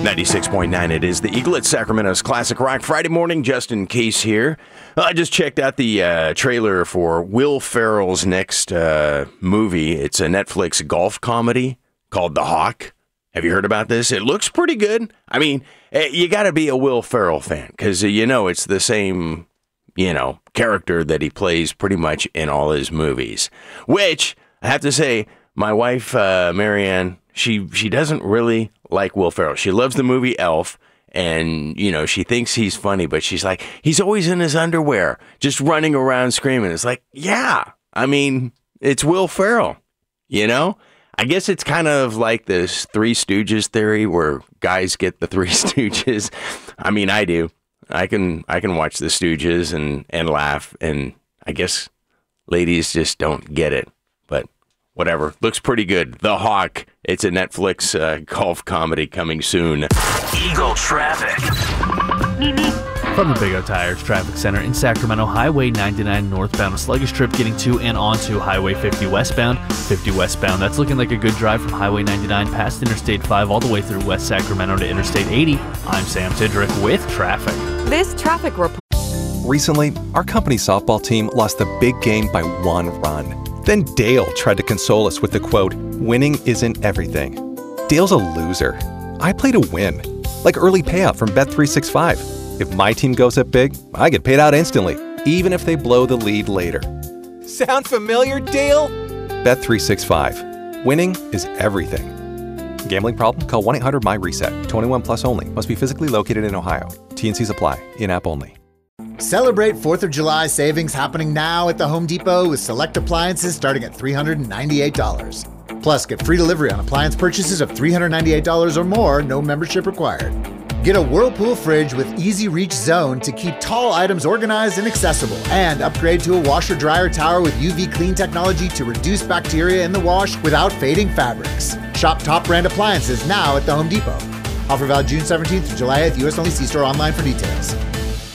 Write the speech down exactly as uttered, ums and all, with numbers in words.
ninety-six point nine, it is the Eagle at Sacramento's Classic Rock Friday morning. Justin Case here. I just checked out the uh, trailer for Will Ferrell's next uh, movie. It's a Netflix golf comedy called The Hawk. Have you heard about this? It looks pretty good. I mean, you got to be a Will Ferrell fan because, you know, it's the same, you know, character that he plays pretty much in all his movies. Which, I have to say, my wife, uh, Marianne, she, she doesn't really like Will Ferrell. She loves the movie Elf, and, you know, she thinks he's funny, but she's like, he's always in his underwear, just running around screaming. It's like, yeah, I mean, it's Will Ferrell, you know? I guess it's kind of like this Three Stooges theory where guys get the Three Stooges. I mean, I do. I can I can watch the Stooges and, and laugh, and I guess ladies just don't get it. But whatever. Looks pretty good. The Hawk. It's a Netflix uh, golf comedy coming soon. Eagle Traffic. From the Big O Tires Traffic Center in Sacramento, Highway ninety-nine northbound, a sluggish trip getting to and onto Highway fifty westbound. fifty westbound, that's looking like a good drive from Highway ninety-nine past Interstate five all the way through West Sacramento to Interstate eighty. I'm Sam Tidrick with traffic. This traffic report. Recently, our company softball team lost the big game by one run. Then Dale tried to console us with the quote, "Winning isn't everything." Dale's a loser. I play to win. Like early payout from Bet three sixty-five. If my team goes up big, I get paid out instantly, even if they blow the lead later. Sound familiar, Dale? Bet three sixty-five. Winning is everything. Gambling problem? Call one eight hundred M Y reset. twenty-one plus only. Must be physically located in Ohio. T and Cs apply. In-app only. Celebrate fourth of July savings happening now at the Home Depot with select appliances starting at three hundred ninety-eight dollars. Plus, get free delivery on appliance purchases of three hundred ninety-eight dollars or more, no membership required. Get a Whirlpool fridge with Easy Reach Zone to keep tall items organized and accessible. And upgrade to a washer-dryer tower with U V clean technology to reduce bacteria in the wash without fading fabrics. Shop top brand appliances now at the Home Depot. Offer valid June seventeenth to July eighth, U S only. See store online for details.